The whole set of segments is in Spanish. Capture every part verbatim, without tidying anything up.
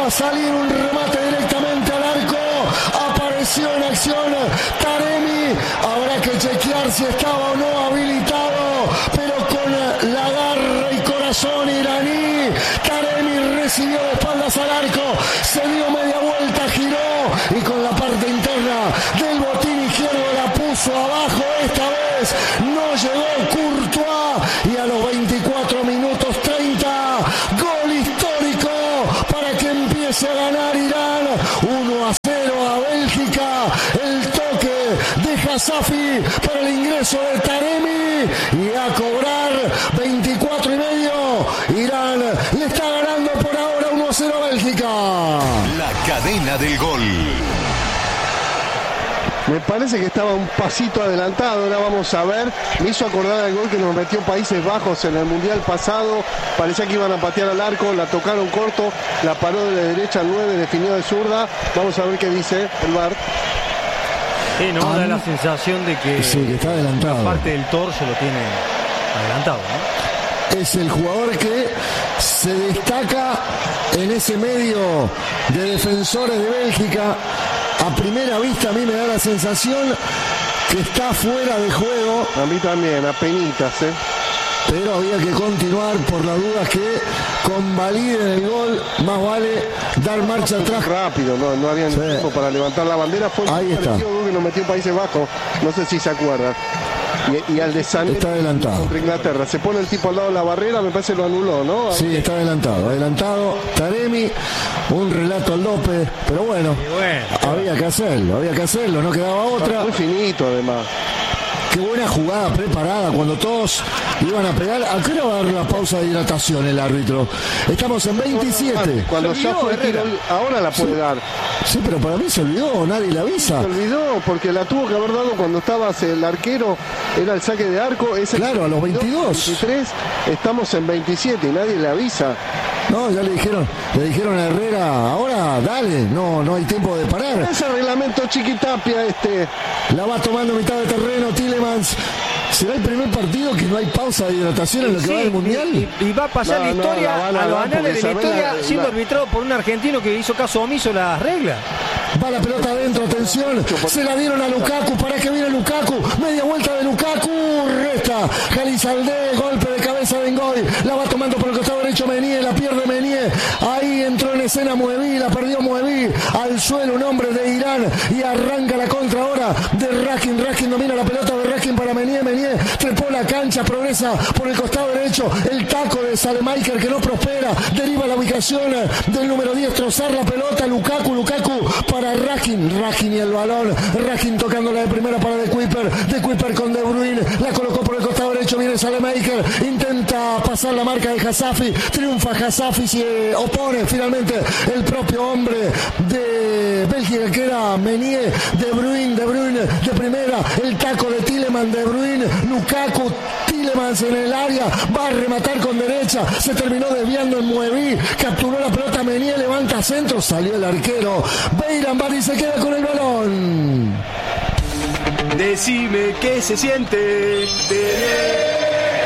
a salir un remate directamente al arco. Apareció en acción Taremi. Habrá que chequear si estaba o no habilitado, pero con la garra y corazón iraní, Taremi recibió de espaldas al arco, se dio media vuelta, giró y con la parte interna del botín izquierdo la puso abajo. Esta vez no llegó Courtois y a los veinticuatro minutos treinta, gol histórico para que empiece a ganar Irán. uno a cero a Bélgica. El toque de Hasafi para el ingreso de Taremi y a cobrar veinticuatro y medio. Irán le está ganando por ahora uno a cero a Bélgica. La cadena del gol. Me parece que estaba un pasito adelantado, ahora vamos a ver. Me hizo acordar al gol que nos metió Países Bajos en el Mundial pasado. Parecía que iban a patear al arco, la tocaron corto, la paró de la derecha al nueve, definió de zurda. Vamos a ver qué dice el V A R. Sí, no, da la sensación de que, sí, que está adelantado. Parte del torso lo tiene adelantado, ¿no? Es el jugador que se destaca en ese medio de defensores de Bélgica. A primera vista a mí me da la sensación que está fuera de juego. A mí también, apenitas, ¿eh? Pero había que continuar por las dudas que convaliden el gol. Más vale dar marcha atrás. Rápido, no, no había sí. tiempo para levantar la bandera. Fue ahí está. El gol que nos metió Países Bajos. No sé si se acuerdan. Y, y al de Sané está adelantado contra Inglaterra. Se pone el tipo al lado de la barrera, me parece que lo anuló, ¿no? Sí, está adelantado. Adelantado Taremi. Un relato al López. Pero bueno, bueno, había que hacerlo. Había que hacerlo. No quedaba otra. Muy finito, además. Qué buena jugada preparada cuando todos iban a pegar. ¿A qué hora va a dar la pausa de hidratación el árbitro? Estamos en veintisiete. Cuando ya fue el tiro, ahora la puede sí. dar. Sí, pero para mí se olvidó, nadie le avisa. Se olvidó porque la tuvo que haber dado cuando estaba el arquero, era el saque de arco. Ese claro, a los veintidós. veintitrés, estamos en veintisiete y nadie le avisa. No, ya le dijeron, le dijeron a Herrera, ahora dale, no, no hay tiempo de parar. Ese reglamento Chiquitapia este. La va tomando mitad de terreno Tielemans. ¿Será el primer partido que no hay pausa de hidratación en lo que sí, va del Mundial? Y, y va a pasar no, la historia, no, la a los anales de la historia, la, siendo la... arbitrado por un argentino que hizo caso omiso a las reglas. Va la pelota adentro, atención, se la dieron a Lukaku, para que viene Lukaku, media vuelta de Lukaku, resta, Jalizaldé, golpe de cabeza de Ngoy, la va tomando por el costado derecho Menier, la pierde Menier, ahí entró en escena Mueví, la perdió Mueví, al suelo un hombre de Irán y arranca la contra ahora de Rakin, Rakin domina la pelota de Rakin para Menier, Menier trepó la cancha, progresa por el costado derecho, el taco de Salemaker que no prospera, deriva la ubicación del número diez, trozar la pelota, Lukaku, Lukaku para Rakin, Rakin y el balón, Rakin tocándola de primera para De Kuiper, De Kuiper con De Bruyne, la colocó por el costado derecho, viene Salemaker, intenta pasar la marca de Hasafi, triunfa Hasafi, se opone finalmente el propio hombre de Bélgica que era Menier, De Bruyne, De Bruyne de primera, el taco de Tielemans, De Bruyne, Lukaku, Tielemans en el área, va a rematar con derecha, se terminó desviando en Mueví, capturó la pelota Menier, levanta centro, salió el arquero, Beiran y se queda con el balón. Decime qué se siente tener.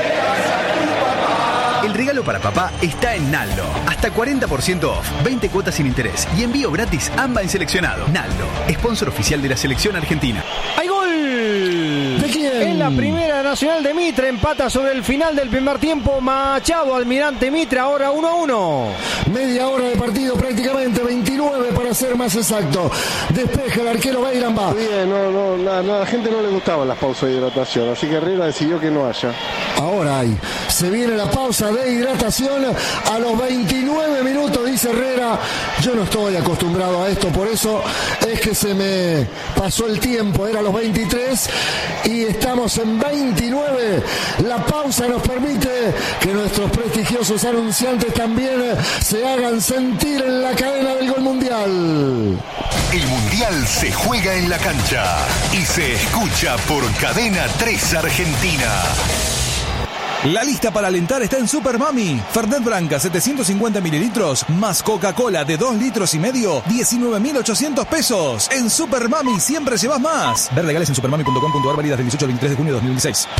El regalo para papá está en Naldo. Hasta cuarenta por ciento off, veinte cuotas sin interés y envío gratis AMBA en seleccionado. Naldo, sponsor oficial de la selección argentina. ¡Hay gol! ¿De quién? En la Primera Nacional de Mitre, empata sobre el final del primer tiempo Machado, Almirante Mitre, ahora uno a uno. Media hora de partido prácticamente, veintinueve para ser más exacto. Despeja el arquero Beiran va. Bien, no, no, no, no, a la gente no le gustaban las pausas de hidratación, así que Herrera decidió que no haya. Ahora hay. Se viene la pausa de hidratación a los veintinueve minutos, dice Herrera. Yo no estoy acostumbrado a esto, por eso es que se me pasó el tiempo, era los veintitrés y estamos en veintinueve. La pausa nos permite que nuestros prestigiosos anunciantes también se hagan sentir en la cadena del gol mundial. El mundial se juega en la cancha y se escucha por Cadena tres Argentina. La lista para alentar está en Super Mami. Fernet Branca setecientos cincuenta mililitros más Coca-Cola de dos litros y medio, diecinueve mil ochocientos pesos. En Super Mami siempre llevas más. Ver legales en supermami punto com punto ar, válidas del dieciocho al veintitrés de junio de dos mil dieciséis.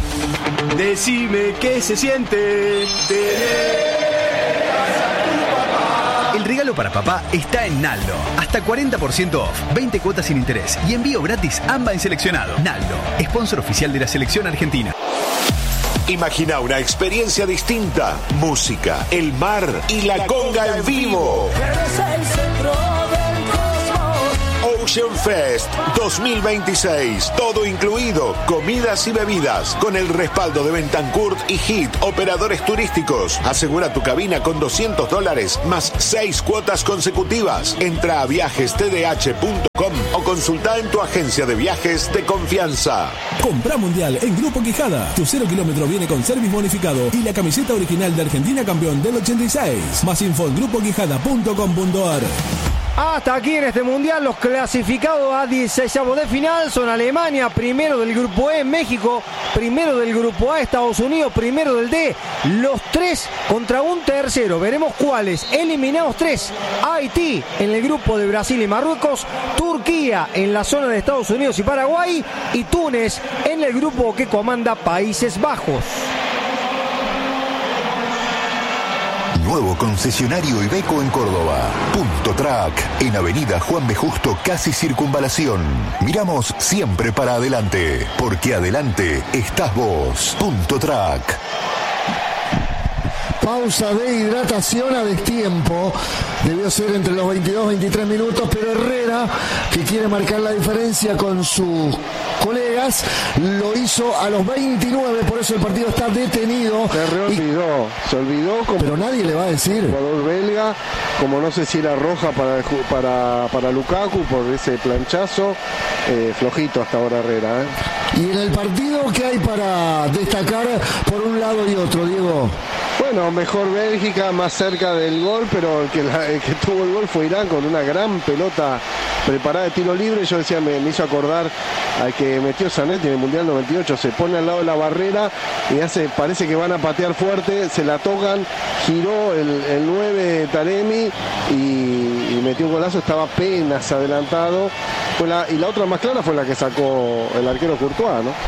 Decime qué se siente tener. El regalo para papá está en Naldo. Hasta cuarenta por ciento off, veinte cuotas sin interés y envío gratis AMBA en seleccionado. Naldo, sponsor oficial de la selección argentina. Imagina una experiencia distinta. Música, el mar y la conga en vivo. Ocean Fest dos mil veintiséis. Todo incluido, comidas y bebidas. Con el respaldo de Bentancourt y Hit, operadores turísticos. Asegura tu cabina con doscientos dólares más seis cuotas consecutivas. Entra a viajes t d h punto com o consulta en tu agencia de viajes de confianza. Compra Mundial en Grupo Quijada. Tu cero kilómetro viene con service bonificado y la camiseta original de Argentina campeón del ochenta y seis. Más info en grupo quijada punto com punto a r. Hasta aquí en este Mundial los clasificados a dieciséisavos de final son Alemania, primero del grupo E, México, primero del grupo A, Estados Unidos, primero del D, los tres contra un tercero. Veremos cuáles. Eliminados tres, Haití en el grupo de Brasil y Marruecos, Turquía en la zona de Estados Unidos y Paraguay y Túnez en el grupo que comanda Países Bajos. Nuevo concesionario Iveco en Córdoba. Punto Track, en Avenida Juan B. Justo, casi Circunvalación. Miramos siempre para adelante, porque adelante estás vos. Punto Track. Pausa de hidratación a destiempo. Debió ser entre los veintidós y veintitrés minutos, pero Herrera, que quiere marcar la diferencia con sus colegas, lo hizo a los veintinueve, por eso el partido está detenido. Se reolvidó, y... se olvidó. Como pero nadie le va a decir. Jugador belga, como no sé si era roja para, para, para Lukaku por ese planchazo, eh, flojito hasta ahora Herrera. ¿eh? Y en el partido, ¿qué hay para destacar por un lado y otro, Diego? Bueno, mejor Bélgica, más cerca del gol, pero el que, la, el que tuvo el gol fue Irán con una gran pelota preparada de tiro libre. Yo decía, me, me hizo acordar al que metió Zanetti en el Mundial noventa y ocho. Se pone al lado de la barrera y hace, parece que van a patear fuerte, se la tocan, giró el, el nueve Taremi y, y metió un golazo, estaba apenas adelantado. Fue la, y la otra más clara fue la que sacó el arquero Courtois, ¿no?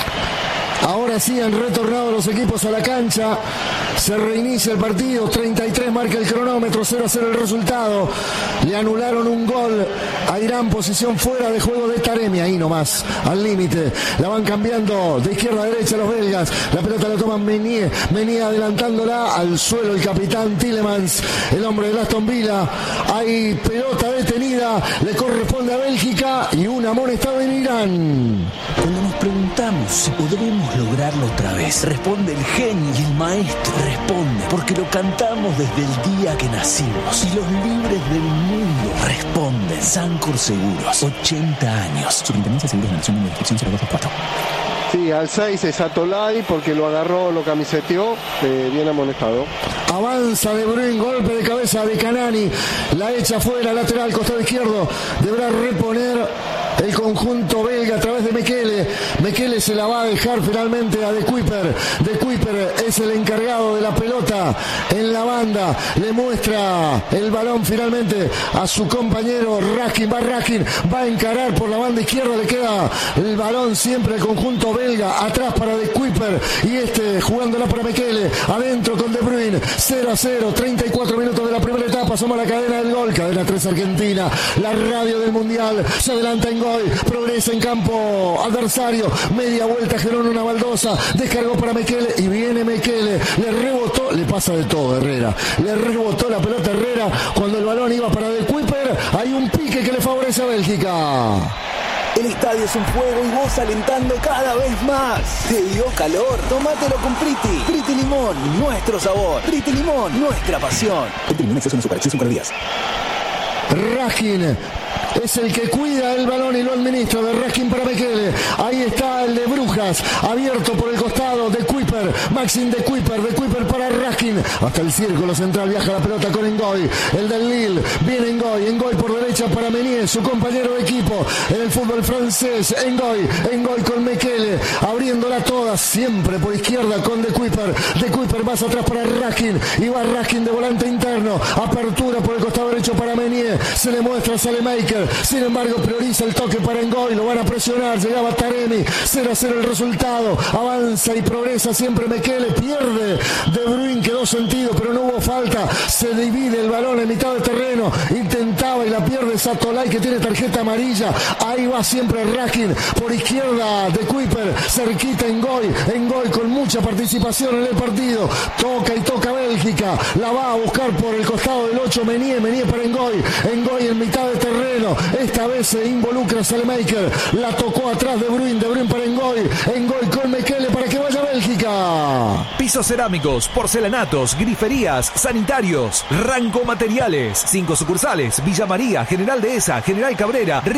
Ahora sí han retornado los equipos a la cancha. Se reinicia el partido. treinta y tres marca el cronómetro. cero a cero el resultado. Le anularon un gol a Irán. Posición fuera de juego de Taremi. Ahí nomás, al límite. La van cambiando de izquierda a derecha los belgas. La pelota la toman Meunier. Meunier adelantándola al suelo el capitán Tielemans, el hombre de Aston Villa. Hay pelota detenida. Le corresponde a Bélgica y un amonestado en Irán. Cuando nos preguntamos si podremos lograrlo otra vez, responde el genio y el maestro. Responde porque lo cantamos desde el día que nacimos. Y los libres del mundo responden. Sancor Seguros, ochenta años. Superintendencia de Seguros de la Nación, número de inscripción cero dos dos cuatro. Sí, al seis es Atolai porque lo agarró, lo camiseteó, eh, bien amonestado. Avanza De Bruyne, golpe de cabeza de Canani, la echa fuera, lateral, costado izquierdo, deberá reponer el conjunto belga a través de Mekele. Mekele se la va a dejar finalmente a De Kuyper. De Kuyper es el encargado de la pelota en la banda, le muestra el balón finalmente a su compañero Raskin. Va Raskin, va a encarar por la banda izquierda, le queda el balón siempre al conjunto belga, atrás para De Kuyper y este jugándola para Mekele, adentro con De Bruyne. Cero a cero, treinta y cuatro minutos de la primera etapa. Somos la cadena del gol, cadena tres Argentina, la radio del Mundial. Se adelanta en gol, progresa en campo adversario, media vuelta, Gerón una baldosa, descargó para Mekele y viene Mekele, le rebotó, le pasa de todo Herrera, le rebotó la pelota Herrera cuando el balón iba para De Kuyper. Hay un pique que le favorece a Bélgica. El estadio es un fuego y vos alentando cada vez más. ¿Te dio calor? Tómatelo con Priti. Priti Limón, nuestro sabor. Priti Limón, nuestra pasión. Priti Limón, exceso en azúcar, exceso en calorías. Raskin es el que cuida el balón y lo administra. De Raskin para Mekele. Ahí está el de Brujas, abierto por el costado de Kuyper. Maxim De Kuyper, De Kuyper para Raskin. Hasta el círculo central viaja la pelota con Ngoy. El del Lille, viene Ngoy. Ngoy por derecha para Meunier, su compañero de equipo en el fútbol francés. Ngoy, Ngoy con Mekele, abriéndola toda, siempre por izquierda con De Kuyper. De Kuyper más atrás para Raskin. Y va Raskin de volante interno. Apertura por el costado derecho para Meunier. Se le muestra a Salemaker. Sin embargo, prioriza el toque para Ngoy. Lo van a presionar. Llegaba Taremi. cero a cero el resultado. Avanza y progresa siempre Mekele, pierde De Bruyne, quedó sentido, pero no hubo falta. Se divide el balón en mitad del terreno. Intentaba y la pierde Satolay, que tiene tarjeta amarilla. Ahí va siempre Rakin por izquierda de Kuiper, cerquita Ngoy. Ngoy con mucha participación en el partido. Toca y toca Bélgica. La va a buscar por el costado del ocho Menier. Menier para Ngoy. Ngoy en mitad del terreno. Esta vez se involucra Salemaker. La tocó atrás De Bruyne. De Bruyne para Ngoy. Ngoy con Mekele para que vaya Bélgica. Pisos cerámicos, porcelanatos, griferías, sanitarios. Ranco Materiales. Cinco sucursales. Villa María, General Dehesa, General Cabrera,